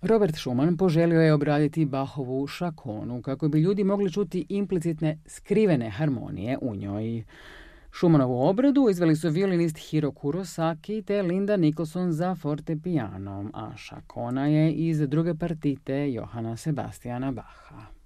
Robert Schumann poželio je obraditi Bachovu šakonu kako bi ljudi mogli čuti implicitne skrivene harmonije u njoj. Schumannovu obradu izveli su violinist Hiro Kurosaki te Linda Nicholson za fortepijanom, a šakona je iz druge partite Johana Sebastiana Bacha.